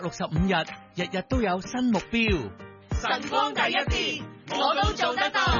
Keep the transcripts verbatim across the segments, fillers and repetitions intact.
六十五日，日日都有新目標。 晨光第一天，我都做得到。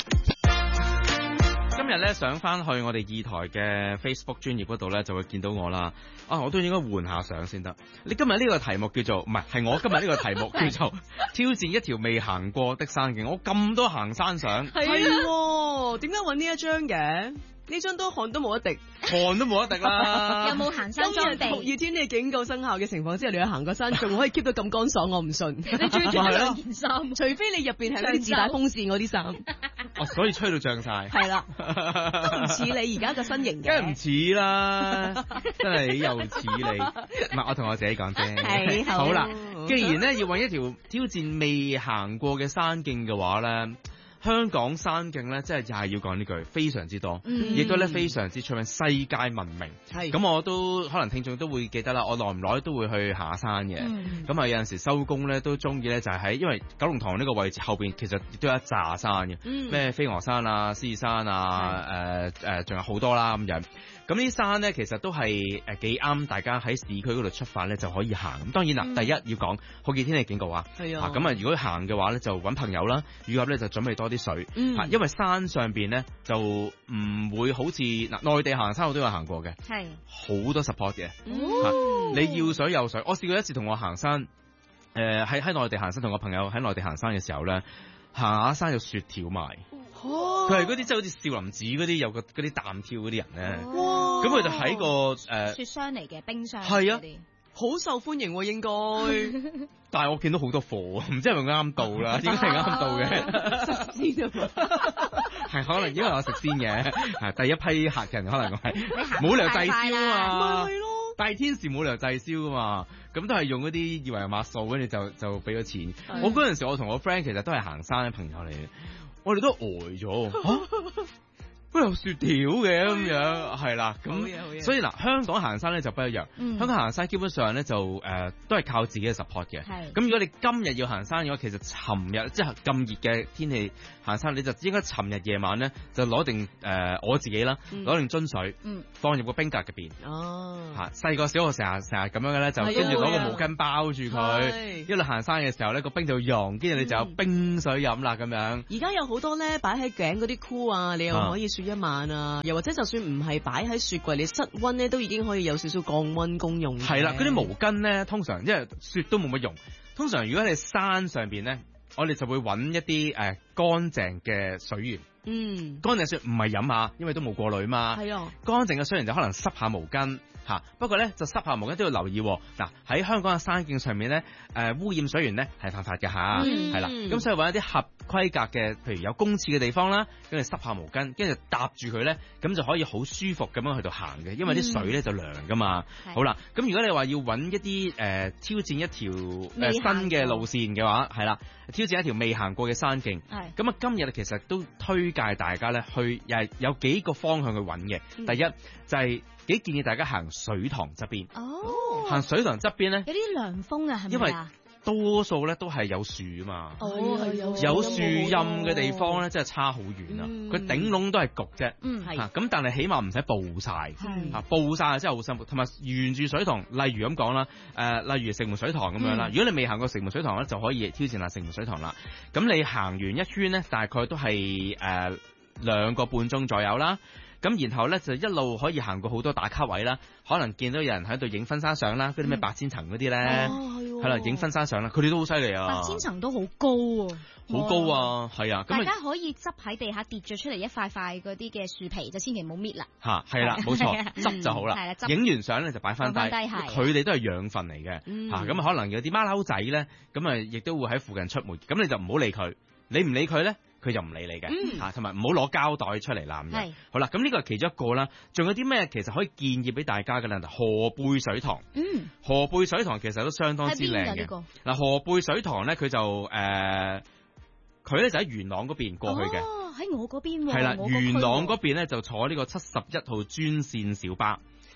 今日咧上翻去我哋二台嘅 Facebook 專頁嗰度咧，就會見到我啦。啊，我都應該換下相先得。你今日呢個題目叫做唔係，係我今日呢個題目叫做挑戰一條未行過的山徑。我咁多行山相， 係啊，點解揾呢一張嘅？呢張都汗都冇一滴， 汗都冇一滴啦。 有冇行山裝備？ 酷熱天氣警告生效嘅情況之下，你去行個山仲可以 keep 到咁乾爽，我唔信。 你最中意兩件衫， 除非你入邊係嗰啲自帶風扇嗰啲衫。 哦，所以吹到脹晒。 係啦，都唔似你而家個身形嘅。 梗係唔似啦，真係又似你。唔係，我同我自己講啫。 係好啦，既然咧要揾一條挑戰未行過嘅山徑嘅話咧。香港山徑咧，即係又係要講呢句，非常之多，亦都咧非常之出名，世界聞名。係咁，我都可能聽眾都會記得啦。我耐唔耐都會去下山嘅。咁啊、嗯，有陣時收工咧都中意咧，就係喺因為九龍塘呢個位置後邊其實亦都有一紮山嘅，咩、嗯、飛鵝山啊、獅子山啊，誒誒，仲、呃呃、有好多啦咁樣。咁呢啲山咧，其實都係誒幾啱大家喺市區嗰度出發咧就可以行。咁當然啦，嗯、第一要講酷熱天氣警告啊。係啊。咁啊，如果行嘅話咧，就揾朋友啦，以及咧就準備多啲水。嗯。因為山上邊咧就唔會好似嗱內地行山我都有行過嘅。係。好多 support 嘅。哦。你要水有水，我試過一次同我行山，誒喺喺內地行山，同我朋友喺內地行山嘅時候咧，行下山有雪條賣。佢係嗰啲即係好似少林寺嗰啲有個嗰啲彈跳嗰啲人咧，咁佢就喺個誒、呃、 雪箱嚟嘅冰箱， 係啊，好受歡迎喎、啊、應該。 但係我見到好多貨，唔知係咪啱到啦？應該係啱到嘅。 食先啊嘛， 係可能因為我食先嘅，係第一批客人可能我係冇理由滯銷啊， 咪係咯。 大天時冇理由滯銷噶嘛，咁都係用嗰啲二維碼數，跟住就就俾咗錢。我嗰陣時我同我 friend 其實都係行山嘅朋友嚟嘅。我哋都呆咗，嚇，都有雪條嘅咁樣，係啦，咁所以嗱，香港行山咧就不一樣。嗯、香港行山基本上咧就誒、呃、都係靠自己嘅 support 嘅。係。咁如果你今日要行山嘅話，其實尋日即係咁熱嘅天氣行山，你就應該尋日夜晚咧就攞定誒、呃、我自己啦，攞定樽水，嗯、放入個冰格入邊。哦。嚇，細個小學成日成日咁樣嘅咧，就跟住攞個毛巾包住佢，一路行山嘅時候咧個冰就溶，跟住你就有冰水飲啦咁樣。 而家有好多咧擺喺頸嗰啲箍啊，你又可以雪一晚啊，又或者就算唔係擺喺雪櫃，你室溫咧都已經可以有少少降溫功用。係啦， 嗰啲毛巾咧，通常因為雪都冇乜用，通常如果喺山上邊咧，我哋就會揾一啲誒乾淨嘅水源。嗯，乾淨水唔係飲下，因為都冇過濾嘛。係啊，乾淨嘅水源就可能濕下毛巾吓，不過咧就濕下毛巾都要留意。嗱，喺香港嘅山徑上面咧，誒、呃、污染水源咧係犯法嘅吓，係啦、嗯。咁所以揾一啲合規格嘅，譬如有公廁嘅地方啦，跟住濕下毛巾，跟住搭住佢咧，咁就可以好舒服咁樣去到行嘅，因為啲水咧就涼噶嘛。嗯、好啦，咁如果你話要揾一啲誒、呃、挑戰一條誒、呃、新嘅路線嘅話，係啦，挑戰一條未行過嘅山徑。係咁啊，今日其實都推介大家咧去，又係有幾個方向去揾嘅。嗯、第一就係、是、幾建議大家行水塘側邊。哦，行水塘側邊咧， 有啲涼風啊，係咪啊？ 因為多數咧都係有樹啊嘛。 哦， 有有樹蔭嘅地方咧，真係差好遠啊！佢頂籠都係焗啫。嗯，係。嚇，咁但係起碼唔使暴曬。係。嚇，暴曬真係好辛苦。同埋沿住水塘，例如咁講啦，誒、呃，例如城門水塘咁樣啦。嗯、如果你未行過城門水塘咧，就可以挑戰下城門水塘啦。咁你行完一圈咧，大概都係誒兩個半鐘左右啦。咁然後咧就一路可以行過好多打卡位啦，可能見到有人喺度影婚紗相啦，嗰啲咩八千層嗰啲咧，係啦，影婚紗相啦，佢哋都好犀利啊！ 八千層都好高喎， 好高啊，係啊！ 大家可以執喺地下跌咗出嚟一塊塊嗰啲嘅樹皮，就千祈唔好搣啦。 嚇，係啦，冇錯，執就好啦。係啦，影完相咧就擺翻低，佢哋都係養分嚟嘅嚇。咁可能有啲馬騮仔咧，咁啊亦都會喺附近出沒，咁你就唔好理佢，你唔理佢咧，佢就唔理你嘅嚇，同埋唔好攞膠袋出嚟攬嘅。好啦，咁呢個係其中一個啦，仲有啲咩其實可以建議俾大家嘅咧？河背水塘，嗯，河背水塘其實都相當之靚嘅。嗱，河背水塘咧，佢就誒，佢咧就喺元朗嗰邊過去嘅。 哦，喺我嗰邊喎。 係啦，元朗嗰邊咧就坐呢個七十一號專線小巴。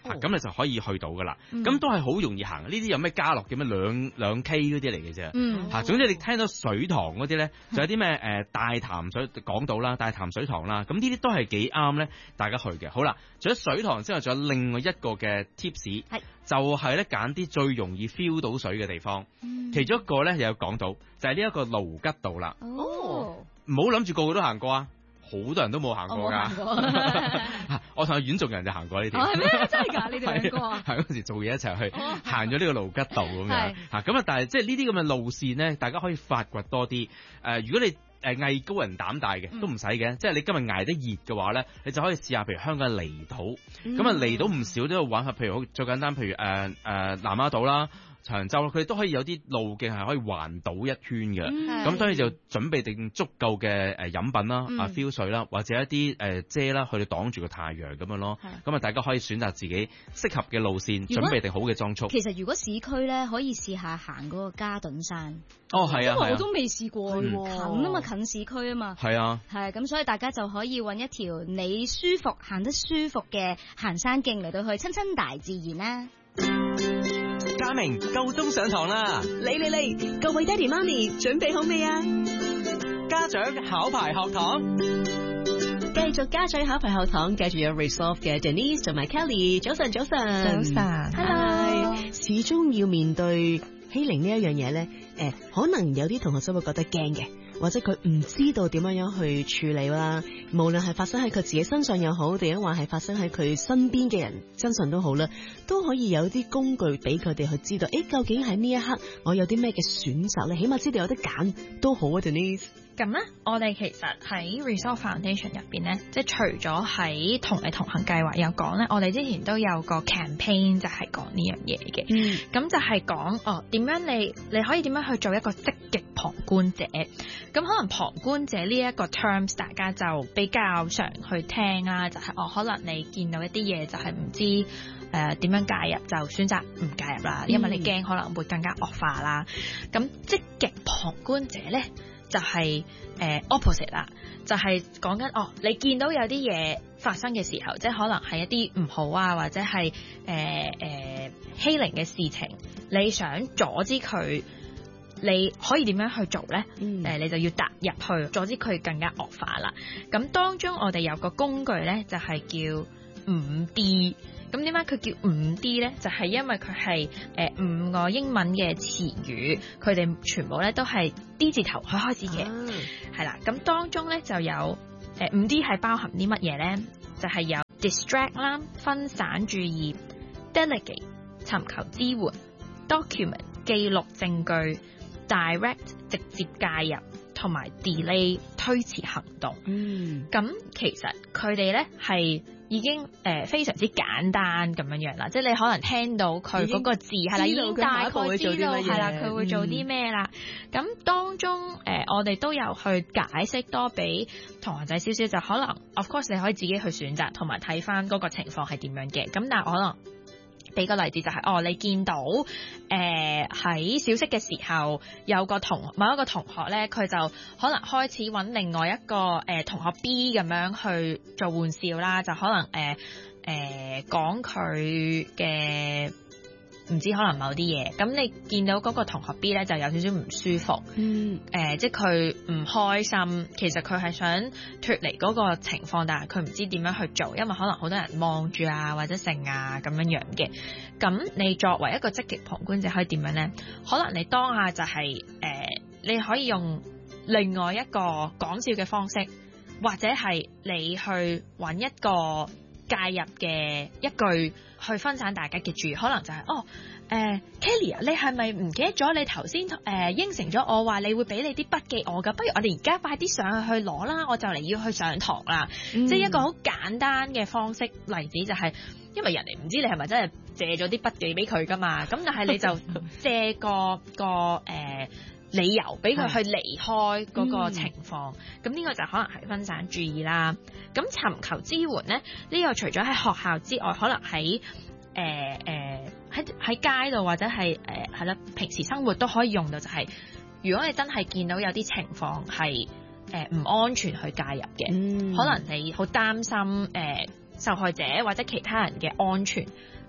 嚇，咁你就可以去到噶啦。咁、 嗯、 都係好容易行。呢啲有咩家樂嘅咩兩兩 K 嗰啲嚟嘅啫。 嗯， 嚇，總之你聽到水塘嗰啲咧，就有啲咩誒大潭水港島啦、大潭水塘啦，咁呢啲都係幾啱咧，大家去嘅。好啦，除咗水塘之外，仲有另外一個嘅 tips，係就係咧揀啲最容易 feel 到水嘅地方。嗯、其中一個咧又有講到，就係呢一個盧吉道啦。 哦， 唔好諗住個個都行過啊！好多人都冇行過㗎，我同阿阮仲人就行過呢條。 係咩？真係㗎？你哋兩個啊？ 係嗰時做嘢一齊去行咗呢個盧吉道咁樣嚇，咁啊！但係即係呢啲咁嘅路線咧，大家可以發掘多啲。誒、呃，如果你誒藝高人膽大嘅，都唔使嘅。即係你今日捱得熱嘅話咧，你就可以試下，譬如香港嘅離島。咁、嗯、啊，離島唔少都要玩下，譬如好最簡單，譬如誒誒、呃呃、南丫島啦。長洲佢哋都可以有啲路徑係可以環島一圈嘅，咁、嗯、所以就準備定足夠嘅誒飲品啦，啊、嗯、feel 水啦，或者一啲誒遮啦，去到擋住個太陽咁樣咯。咁啊，大家可以選擇自己適合嘅路線，準備定好嘅裝束。 其實如果市區咧，可以試下行嗰個嘉頓山。 哦，係啊， 因為我都未試過， 嗯、 近啊嘛，近市區啊嘛。 係啊， 係咁，所以大家就可以揾一條你舒服、行得舒服嘅行山徑嚟到去親親大自然啦。 嘉明夠鐘上堂啦！ 嚟嚟嚟，各位爹哋媽咪準備好未啊？ 家長考牌學堂， 繼續家長考牌學堂，繼續有 Resolve 嘅 Denise 同埋 Kelly。早晨，早晨， 早晨 ，Hello。始終要面對欺凌呢一樣嘢咧，誒，可能有啲同學仔會覺得驚嘅。或者佢唔知道點樣樣去處理啦，無論係發生喺佢自己身上又好，定係話係發生喺佢身邊嘅人身上都好啦，都可以有啲工具俾佢哋去知道，誒，究竟喺呢一刻我有啲咩嘅選擇咧？起碼知道有得揀都好啊 Denise。 咁咧，我哋其實喺 Resolve Foundation 入邊咧，即係除咗喺同你同行計劃有講咧，我哋之前都有個 campaign 就係講呢樣嘢嘅。嗯，咁就係講哦，點樣你你可以點樣去做一個積極旁觀者。咁可能旁觀者呢一個 terms 大家就比較常去聽啦，就係、是、哦，可能你見到一啲嘢就係唔知誒點、呃、樣介入，就選擇唔介入啦，因為你驚可能會更加惡化啦。咁積極旁觀者咧就係、是、誒、呃、opposite 啦，就係講緊哦，你見到有啲嘢發生嘅時候，即係可能係一啲唔好啊，或者係誒誒欺凌嘅事情，你想阻止佢。你可以點樣去做咧？誒、嗯呃，你就要踏入去，阻止佢更加惡化啦。咁當中我哋有個工具咧，就係、是、叫五 D。咁點解佢叫五 D 咧？就係、是、因為佢係誒五個英文嘅詞語，佢哋全部咧都係 D 字頭去開始嘅，係啦、啊。咁當中咧就有誒五 D 係包含啲乜嘢咧？就係、是、有 distract 啦，分散注意 ；delegate 尋求支援 ；document 記錄證據。direct 直接介入同埋 delay 推遲行動。嗯，咁其實佢哋咧係已經誒、呃、非常之簡單咁樣樣啦，即係你可能聽到佢嗰個字係啦，已經大概知道係啦，佢會做啲咩啦。咁、嗯、當中誒、呃、我哋都有去解釋多俾同學仔少少，就可能 of course 你可以自己去選擇同埋睇翻嗰個情況係點樣嘅。咁但係可能。俾個例子就係、是、哦，你見到誒喺、呃、小息嘅時候，有個同某一個同學咧，佢就可能開始揾另外一個誒、呃、同學 B 咁樣去做玩笑啦，就可能誒誒講佢嘅唔知可能某啲嘢，咁你見到嗰個同學 B 咧就有少少唔舒服，嗯，誒、呃、即係佢唔開心，其實佢係想脫離嗰個情況，但係佢唔知點樣去做，因為可能好多人望住啊或者剩啊咁樣樣嘅。咁你作為一個積極旁觀者可以點樣咧？可能你當下就係、是、誒、呃，你可以用另外一個講笑嘅方式，或者係你去揾一個介入嘅一句去分散大家嘅注意，可能就係、是、哦，誒、呃、Kelly 啊，你係咪唔記得咗你頭先誒應承咗我話你會俾你啲筆記我㗎？不如我哋而家快啲上去去攞啦，我就嚟要去上堂啦。嗯、即係一個好簡單嘅方式，例子就係、是、因為人哋唔知你係咪真係借咗啲筆記俾佢㗎嘛，咁但係你就借個個誒。呃理由俾佢去離開嗰個情況，咁呢、嗯、個就可能係分散注意啦。咁尋求支援咧，呢、呢個除咗喺學校之外，可能喺誒誒喺喺街度或者係誒係啦，平時生活都可以用到。就係、是、如果你真係見到有啲情況係誒唔安全去介入嘅，嗯、可能你好擔心誒、呃、受害者或者其他人嘅安全，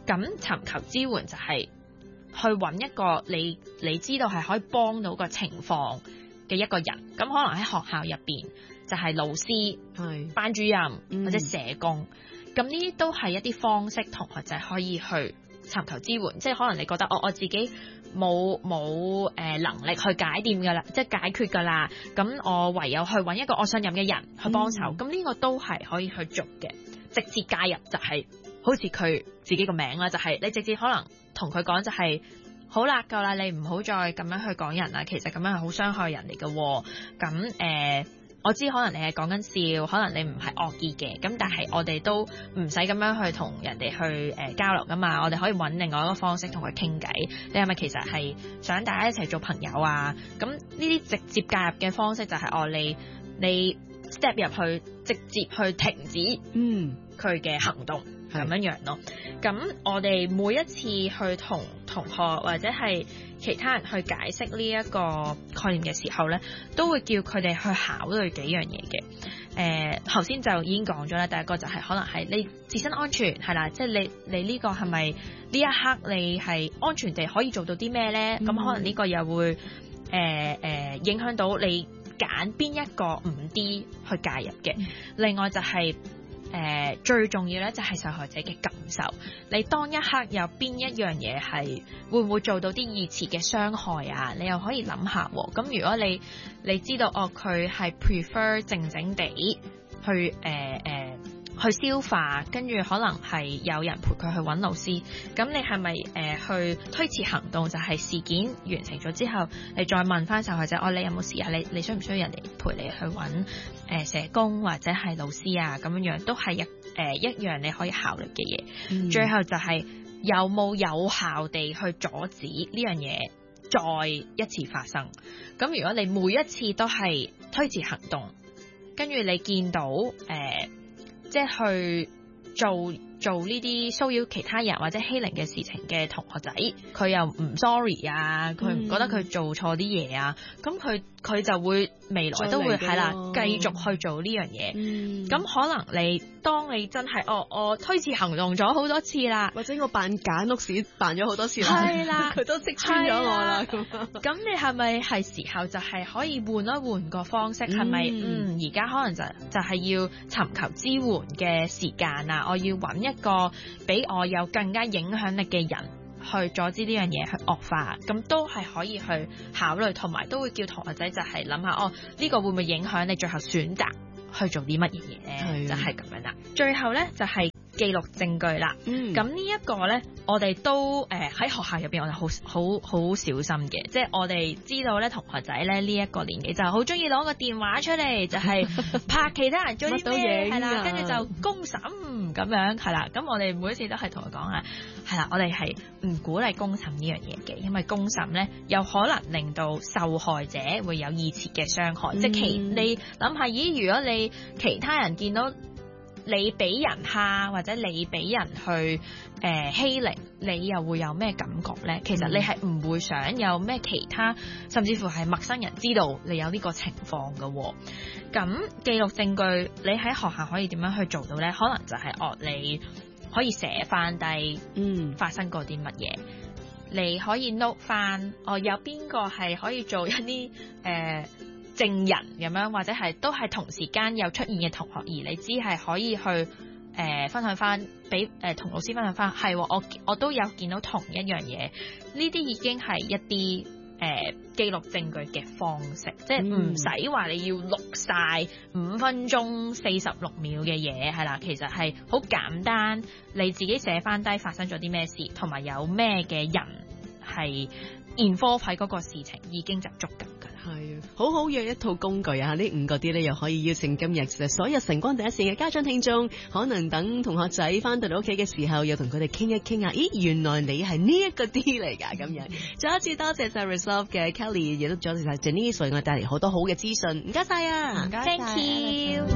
咁尋求支援就係去揾一個你你知道係可以幫到個情況嘅一個人。咁可能喺學校入邊就係老師、係班主任或者社工。咁呢啲都係一啲方式，同學仔可以去尋求支援。即係可能你覺得我我自己冇冇誒能力去解掂㗎啦，即係解決㗎啦。咁我唯有去揾一個我信任嘅人去幫手。咁呢、嗯、個都係可以去做嘅。直接介入就係、是、好似佢自己個名啦，就係、是、你直接可能同佢講就係、是、好啦，夠啦，你唔好再咁樣去講人啦。其實咁樣係好傷害人嚟嘅。咁誒。呃我知可能你係講緊笑，可能你唔係惡意嘅，咁但係我哋都唔使咁樣去同人哋去誒、呃、交流噶嘛，我哋可以揾另外一個方式同佢傾偈。你係咪其實係想大家一齊做朋友啊？咁呢啲直接介入嘅方式就係、是、哦，你你 step 入去，直接去停止嗯佢嘅行動咁樣樣咯。咁我哋每一次去同同學或者係其他人去解釋呢一個概念嘅時候咧，都會叫佢哋去考慮幾樣嘢嘅。誒頭先就已經講咗啦，第一個就係可能係你自身安全係啦，即係你你呢個係咪呢一刻你係安全地可以做到啲咩咧？咁、嗯、可能呢個又會誒誒、呃呃、影響到你揀邊一個五 D 去介入嘅。嗯、另外就係、是。誒、呃、最重要咧就係受害者嘅感受，你當一刻有邊一樣嘢係會唔會做到啲二次嘅傷害啊？你又可以諗下喎。咁如果你你知道哦，佢係 prefer 靜靜地去誒誒、呃呃、去消化，跟住可能係有人陪佢去揾老師，咁你係咪誒去推遲行動？就係、是、事件完成咗之後，你再問翻受害者，哦，你有冇事啊？你你需唔需要人哋陪你去揾誒、呃、社工或者係老師啊？咁樣樣都係一誒、呃、一樣你可以考慮嘅嘢。嗯、最後就係有冇有效地去阻止呢樣嘢再一次發生？咁如果你每一次都係推遲行動，跟住你見到誒。呃即係去做做呢啲騷擾其他人或者欺凌嘅事情嘅同學仔，佢又唔 sorry 啊，佢唔覺得佢做錯啲嘢啊，咁佢佢就會未來都會係啦，繼續去做呢樣嘢。咁、嗯、可能你當你真係哦，我推遲行動咗好多次啦，或者我扮假碌屎扮咗好多次啦，係啦，佢都識穿咗我啦。咁咁你係咪係時候就係可以換一換個方式？係咪嗯而家、嗯、可能就就係要尋求支援嘅時間啊？我要揾一個比我有更加影響力嘅人去阻止呢樣嘢去惡化，咁都係可以去考慮，同埋都會叫同學仔就係諗下哦，呢、呢個會唔會影響你最後選擇去做啲乜嘢嘢咧？就係咁樣啦。最後咧就係、是。記錄證據啦，咁、嗯、呢一個咧，我哋都誒喺、呃、學校入邊，我哋好好好小心嘅，即係我哋知道咧，同學仔咧呢一、這個年紀就好中意攞個電話出嚟，就係、是、拍其他人做啲咩，係啦，跟住就公審咁樣，係啦，咁我哋每一次都係同佢講啊，係啦，我哋係唔鼓勵公審呢樣嘢嘅，因為公審咧有可能令到受害者會有二次嘅傷害，嗯、即係其你諗下，咦，如果你其他人見到。你俾人蝦或者你俾人去誒、呃、欺凌，你又會有咩感覺咧？其實你係唔會想有咩其他，甚至乎係陌生人知道你有呢個情況嘅、哦。咁記錄證據，你喺學校可以點樣去做到咧？可能就係、是、哦，你可以寫翻低，嗯，發生過啲乜嘢，你可以 note 翻，哦，有邊個係可以做一啲誒。呃證人咁樣，或者係都係同時間有出現嘅同學，而你知係可以去誒、呃、分享翻，俾誒同老師分享翻，係我我都有見到同一樣嘢，呢啲已經係一啲誒、呃、記錄證據嘅方式，即係唔使話你要錄晒五分鐘四十六秒嘅嘢，係啦，其實係好簡單，你自己寫翻低發生咗啲咩事，同埋有咩嘅人係 involve 喺嗰個事情，已經就足夠。係啊，好好嘅一套工具啊！呢五個啲咧，又可以邀請今日所有晨光第一線嘅家長聽眾，可能等同學仔翻到嚟屋企嘅時候，又同佢哋傾一傾啊！咦，原來你係呢一個啲嚟㗎咁樣。再一次多謝晒 Resolve 嘅 Kelly，亦都多謝晒 Janice 為我帶嚟好多好嘅資訊，唔該晒啊！唔該晒，Thank you。